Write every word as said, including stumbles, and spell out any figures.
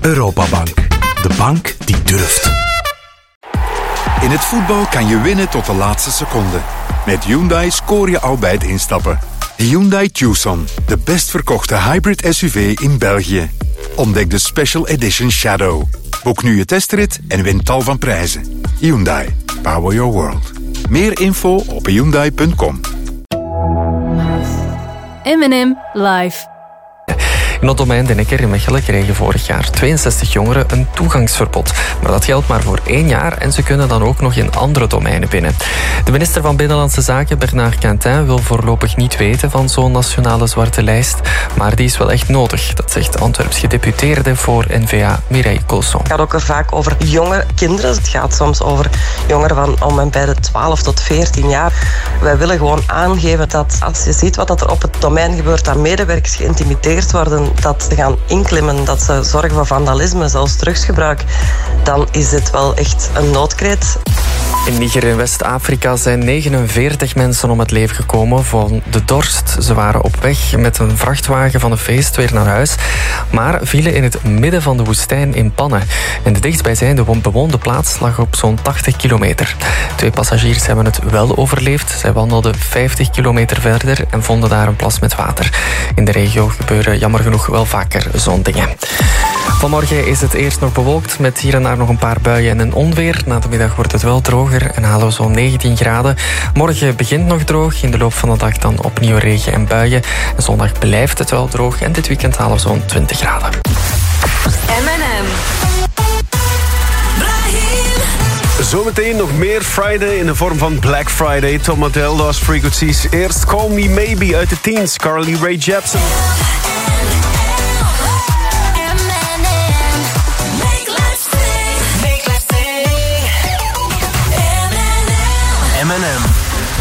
Europabank. De bank die durft. In het voetbal kan je winnen tot de laatste seconde. Met Hyundai scoor je al bij het instappen. Hyundai Tucson, de best verkochte hybrid S U V in België. Ontdek de Special Edition Shadow. Boek nu je testrit en win tal van prijzen. Hyundai. Power your world. Meer info op hyundai punt com. M en M Live. In het domein De Necker in Mechelen kregen vorig jaar tweeënzestig jongeren een toegangsverbod. Maar dat geldt maar voor één jaar en ze kunnen dan ook nog in andere domeinen binnen. De minister van Binnenlandse Zaken, Bernard Quintin, wil voorlopig niet weten van zo'n nationale zwarte lijst. Maar die is wel echt nodig. Dat zegt Antwerps gedeputeerde voor N V A, Mireille Colson. Het gaat ook vaak over jonge kinderen. Het gaat soms over jongeren van om en bij de twaalf tot veertien jaar. Wij willen gewoon aangeven dat als je ziet wat er op het domein gebeurt, dat medewerkers geïntimideerd worden, dat ze gaan inklimmen, dat ze zorgen voor vandalisme, zelfs drugsgebruik, dan is dit wel echt een noodkreet. In Niger in West-Afrika zijn negenenveertig mensen om het leven gekomen van de dorst. Ze waren op weg met een vrachtwagen van een feest weer naar huis, maar vielen in het midden van de woestijn in pannen. En de dichtstbijzijnde bewoonde plaats lag op zo'n tachtig kilometer. Twee passagiers hebben het wel overleefd. Zij wandelden vijftig kilometer verder en vonden daar een plas met water. In de regio gebeuren jammer genoeg wel vaker zo'n dingen. Vanmorgen is het eerst nog bewolkt met hier en daar nog een paar buien en een onweer. Na de middag wordt het wel droger en halen we zo'n negentien graden. Morgen begint nog droog, in de loop van de dag dan opnieuw regen en buien. En zondag blijft het wel droog en dit weekend halen we zo'n twintig graden. M en M. Zometeen nog meer Friday in de vorm van Black Friday. Tom Odell, Lost Frequencies. Eerst Call Me Maybe uit de teens, Carly Rae Jepsen. M en M.